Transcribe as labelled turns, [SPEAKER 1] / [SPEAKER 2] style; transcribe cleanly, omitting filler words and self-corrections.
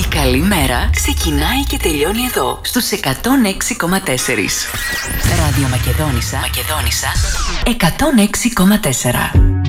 [SPEAKER 1] Καλημέρα ξεκινάει και τελειώνει εδώ, στους 106,4. Ράδιο Μακεδόνισσα 106,4.